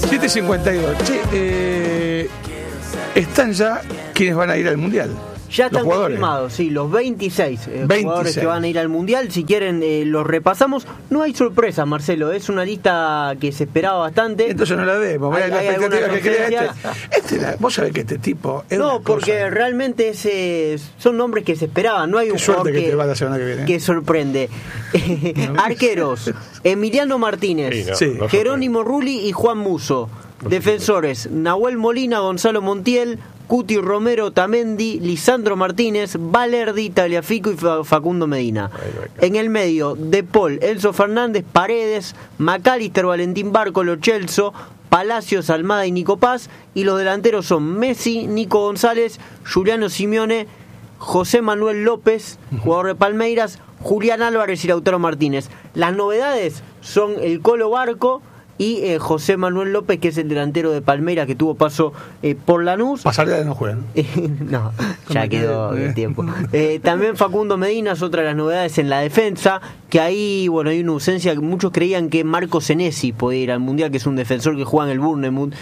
7:52. Che, están ya quienes van a ir al Mundial. Ya están confirmados, sí, los 26 jugadores que van a ir al Mundial. Si quieren, los repasamos. No hay sorpresas, Marcelo, es una lista que se esperaba bastante. Entonces no la demos. Hay la expectativa que crea vos sabés que este tipo es no, porque realmente son nombres que se esperaban. No hay un jugador que te va la semana que viene. Que sorprende. Arqueros: Emiliano Martínez, Jerónimo Rulli y Juan Musso. Defensores: Nahuel Molina, Gonzalo Montiel, Cuti Romero, Tamendi, Lisandro Martínez, Valerdi, Tagliafico y Facundo Medina. En el medio, De Paul, Enzo Fernández, Paredes, McAllister, Valentín Barco, Lo Celso, Palacios, Almada y Nico Paz. Y los delanteros son Messi, Nico González, Juliano Simeone, José Manuel López, jugador de Palmeiras, Julián Álvarez y Lautaro Martínez. Las novedades son el Colo Barco y José Manuel López, que es el delantero de Palmeiras que tuvo paso por Lanús. Pasarela no juegan. No, ya quedó el tiempo. También Facundo Medina es otra de las novedades en la defensa, que ahí, bueno, hay una ausencia. Muchos creían que Marco Senesi podía ir al Mundial, que es un defensor que juega en el Bournemouth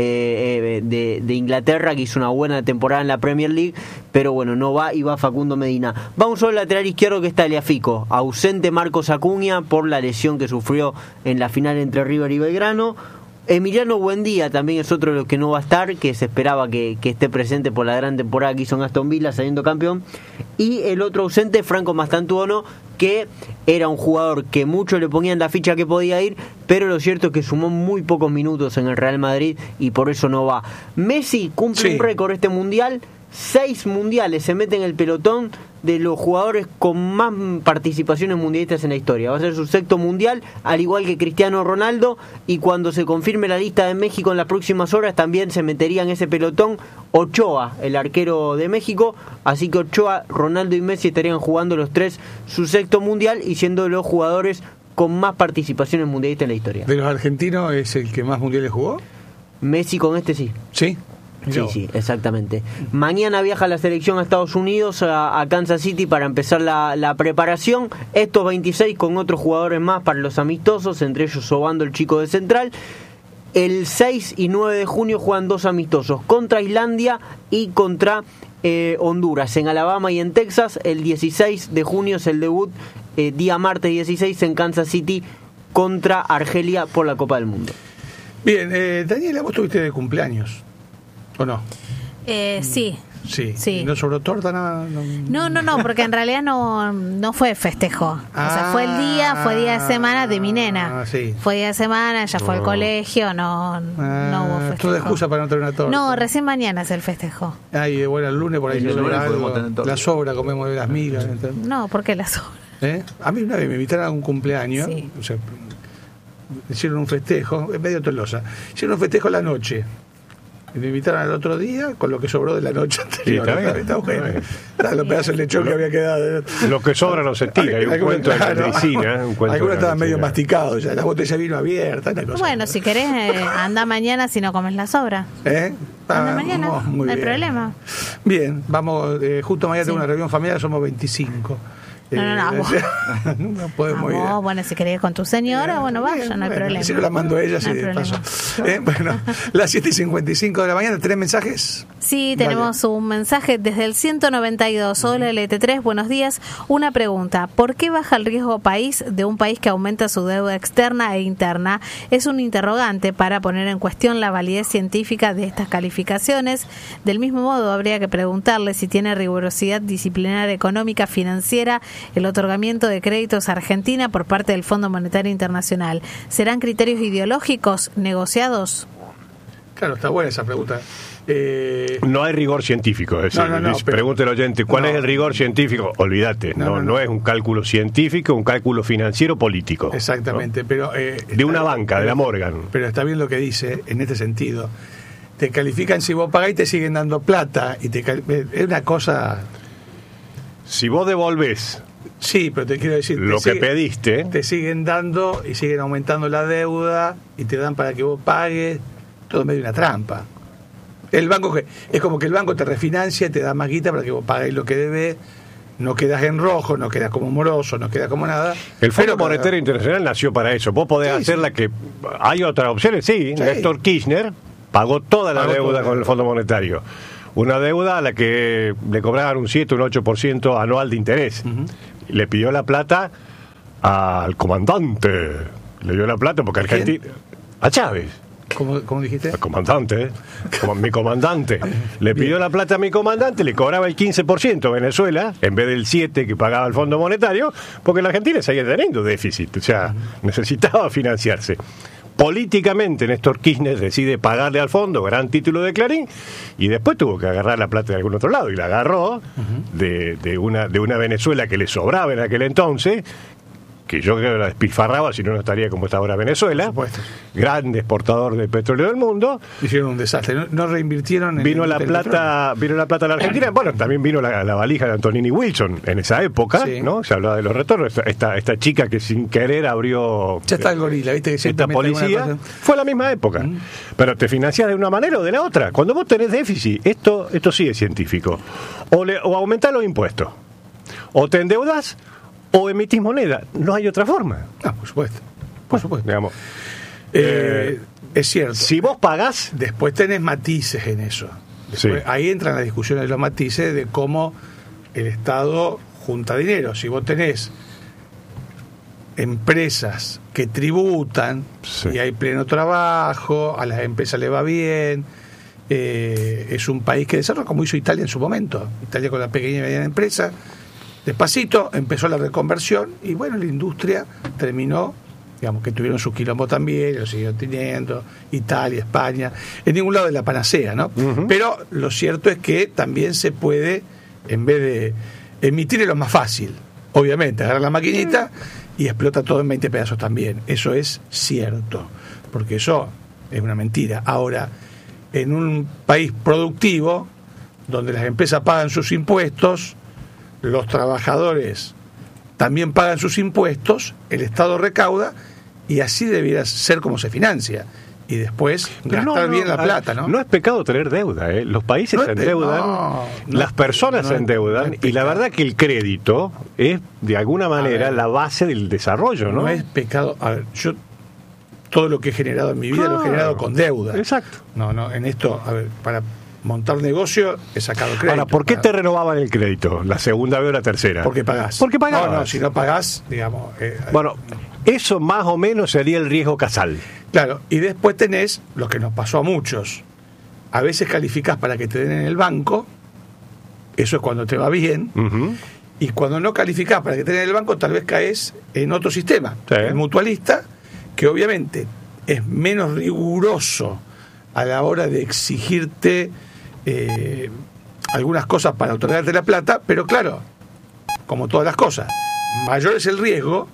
de Inglaterra, que hizo una buena temporada en la Premier League, pero bueno, no va y va Facundo Medina. Va un solo lateral izquierdo que está Tagliafico, ausente Marcos Acuña por la lesión que sufrió en la final entre River y Belgrano. Emiliano Buendía también es otro de los que no va a estar, que se esperaba que esté presente por la gran temporada que hizo en Aston Villa saliendo campeón. Y el otro ausente, Franco Mastantuono, que era un jugador que muchos le ponían la ficha que podía ir, pero lo cierto es que sumó muy pocos minutos en el Real Madrid y por eso no va. Messi cumple un récord este mundial, 6 mundiales, se mete en el pelotón de los jugadores con más participaciones mundialistas en la historia. Va a ser su 6º mundial, al igual que Cristiano Ronaldo, y cuando se confirme la lista de México en las próximas horas también se metería en ese pelotón Ochoa, el arquero de México. Así que Ochoa, Ronaldo y Messi estarían jugando los 3 su 6º mundial y siendo los jugadores con más participaciones mundialistas en la historia. ¿De los argentinos es el que más mundiales jugó? Messi con este sí. ¿Sí? Sí, exactamente. Mañana viaja la selección a Estados Unidos, a Kansas City, para empezar la preparación. Estos 26 con otros jugadores más para los amistosos, entre ellos Obando, el chico de Central. El 6 y 9 de junio juegan 2 amistosos, contra Islandia y contra Honduras, en Alabama y en Texas. El 16 de junio es el debut, día martes 16, en Kansas City contra Argelia por la Copa del Mundo. Bien, Daniela, vos tuviste de cumpleaños, ¿o no? Sí. Sí. ¿No sobró torta nada? No, porque en realidad no fue festejo. O sea, fue el día, fue día de semana de mi nena. Sí. Fue día de semana, ella fue al colegio, no hubo festejo. ¿Toda excusa para no tener una torta? No, recién mañana es el festejo. Ay, bueno, el lunes por ahí se sobra algo. La sobra, comemos de las migas. No, ¿por qué la sobra? A mí una vez me invitaron a un cumpleaños, o sea, hicieron un festejo, es medio tolosa, hicieron un festejo a la noche. Y me invitaron al otro día con lo que sobró de la noche anterior. Sí, está bueno. Los pedazos de lechón que había quedado. Lo que sobra no se tira. Hay un cuento de medicina. Algunos estaban medio masticados ya. La botella vino abierta. Bueno, si querés, anda mañana si no comes la sobra. Anda mañana, no hay problema. Bien, vamos. Justo mañana tengo una reunión familiar, somos 25. No podemos ir. Bueno, si querés con tu señora, vaya, no hay problema. Si no la mando a ella, sí, de paso. Bueno, las 7:55 de la mañana, ¿tenés mensajes? Sí, tenemos un mensaje desde el 192. Hola, LT3, buenos días. Una pregunta: ¿por qué baja el riesgo país de un país que aumenta su deuda externa e interna? Es un interrogante para poner en cuestión la validez científica de estas calificaciones. Del mismo modo, habría que preguntarle si tiene rigurosidad disciplinaria económica financiera el otorgamiento de créditos a Argentina por parte del Fondo Monetario Internacional. ¿Serán criterios ideológicos negociados? Claro, está buena esa pregunta. No hay rigor científico, es decir, pregunta el oyente, ¿cuál es el rigor científico? Olvídate, no es un cálculo científico, un cálculo financiero político. Exactamente, ¿no? Pero de una banca, de la Morgan. Pero está bien lo que dice en este sentido. Te califican si vos pagás y te siguen dando plata y es una cosa. Si vos devolvés, sí, pero te quiero decir, lo que pediste, te siguen dando y siguen aumentando la deuda y te dan para que vos pagues, todo medio una trampa. El banco es como que el banco te refinancia, te da más guita para que vos pagues lo que debes no quedas en rojo, no quedas como moroso, no quedas como nada. El Fondo Monetario Internacional nació para eso. Vos podés hacer la que... Hay otras opciones, sí. Néstor Kirchner pagó toda la deuda con el Fondo Monetario. Una deuda a la que le cobraban un 7, un 8% anual de interés. Le pidió la plata al comandante. Le dio la plata porque Argentina... A Chávez. ¿Cómo dijiste? Al comandante, mi comandante. Le pidió la plata a mi comandante, le cobraba el 15% Venezuela, en vez del 7% que pagaba el Fondo Monetario, porque la Argentina seguía teniendo déficit, o sea, necesitaba financiarse. Políticamente Néstor Kirchner decide pagarle al fondo, gran título de Clarín, y después tuvo que agarrar la plata de algún otro lado, y la agarró de una Venezuela que le sobraba en aquel entonces, que yo creo que la despilfarraba, si no estaría como está ahora Venezuela, gran exportador de petróleo del mundo. Hicieron un desastre, no reinvirtieron en vino la plata a la Argentina. Bueno, también vino la valija de Antonini Wilson en esa época, ¿no? Se hablaba de los retornos. Esta chica que sin querer abrió... Ya está el gorila, ¿viste? Que esta policía. Fue la misma época. Pero te financiás de una manera o de la otra. Cuando vos tenés déficit, esto sí es científico. O aumentás los impuestos, o te endeudás, o emitís moneda. No hay otra forma. Por supuesto. Por supuesto. Digamos, es cierto. Si vos pagás... Después tenés matices en eso. Ahí entran las discusiones de los matices de cómo el Estado junta dinero. Si vos tenés empresas que tributan y hay pleno trabajo, a las empresas les va bien, es un país que desarrolla como hizo Italia en su momento. Italia con la pequeña y mediana empresa, despacito empezó la reconversión y bueno, la industria terminó, digamos que tuvieron sus quilombos también, lo siguieron teniendo, Italia, España, en ningún lado de la panacea, ¿no? Pero lo cierto es que también se puede, en vez de emitir es lo más fácil, obviamente, agarrar la maquinita y explota todo en 20 pedazos también. Eso es cierto, porque eso es una mentira. Ahora, en un país productivo, donde las empresas pagan sus impuestos, los trabajadores también pagan sus impuestos, el Estado recauda y así debiera ser como se financia. Y después gastar bien la plata, ¿no? No es pecado tener deuda, ¿eh? Los países se endeudan, las personas se endeudan, y la verdad que el crédito es, de alguna manera, la base del desarrollo, ¿no? No es pecado. A ver, yo todo lo que he generado en mi vida lo he generado con deuda. Exacto. No, en esto, a ver, para montar negocio he sacado crédito. Ahora, ¿por qué te renovaban el crédito? ¿La segunda vez o la tercera? Porque pagás. Porque pagás. No, si no pagás, digamos... bueno, eso más o menos sería el riesgo casal. Claro, y después tenés lo que nos pasó a muchos. A veces calificás para que te den en el banco, eso es cuando te va bien, y cuando no calificás para que te den en el banco, tal vez caes en otro sistema, el mutualista, que obviamente es menos riguroso a la hora de exigirte algunas cosas para otorgarte la plata, pero claro, como todas las cosas, mayor es el riesgo,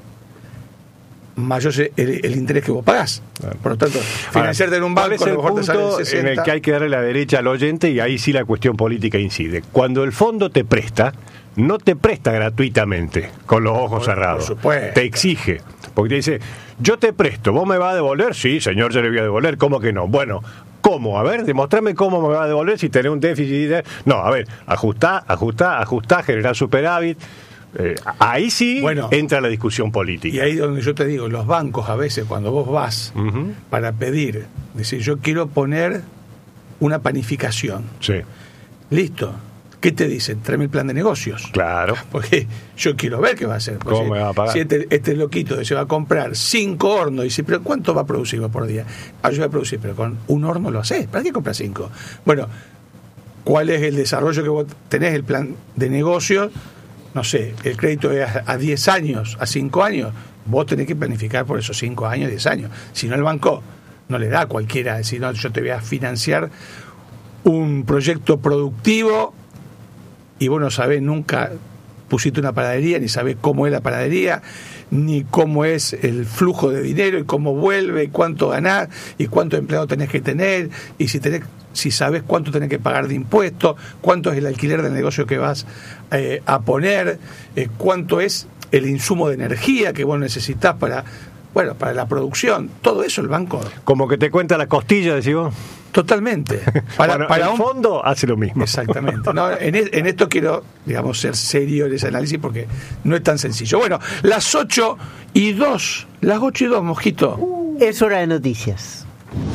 mayor es el interés que vos pagás. Por lo tanto, financiarte en un banco a lo mejor te sale 60. En el que hay que darle la derecha al oyente, y ahí sí la cuestión política incide. Cuando el fondo te presta, no te presta gratuitamente, con los ojos cerrados. Por supuesto. Te exige. Porque te dice, yo te presto, ¿vos me vas a devolver? Sí, señor, yo le voy a devolver. ¿Cómo que no? Bueno, ¿cómo? A ver, demostrame cómo me va a devolver si tenés un déficit. No, a ver, ajustá, generar superávit. Ahí sí entra la discusión política. Y ahí donde yo te digo, los bancos a veces cuando vos vas para pedir, decir, yo quiero poner una panificación. Sí. Listo. ¿Qué te dicen? Tráeme el plan de negocios. Claro. Porque yo quiero ver qué va a hacer. ¿Cómo me va a pagar? Si este loquito se va a comprar 5 hornos y dice, ¿pero cuánto va a producir por día? Yo voy a producir, pero con un horno lo haces. ¿Para qué compras 5? Bueno, ¿cuál es el desarrollo que vos tenés? El plan de negocios, no sé, el crédito es a 10 años, a 5 años. Vos tenés que planificar por esos 5 años, 10 años. Si no, el banco no le da a cualquiera. Si no, yo te voy a financiar un proyecto productivo y vos no sabés, nunca pusiste una panadería, ni sabés cómo es la panadería, ni cómo es el flujo de dinero, y cómo vuelve, y cuánto ganás, y cuántos empleados tenés que tener, y si sabés cuánto tenés que pagar de impuestos, cuánto es el alquiler del negocio que vas a poner, cuánto es el insumo de energía que vos necesitás para Bueno, para la producción, todo eso el banco. Como que te cuenta la costilla, decís vos. Totalmente. Para el fondo hace lo mismo. Exactamente. No, en esto quiero, digamos, ser serio en ese análisis porque no es tan sencillo. Bueno, las 8:02, Mosquito. Es hora de noticias.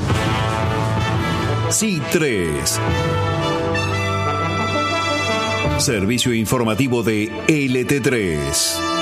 C3. Servicio informativo de LT3.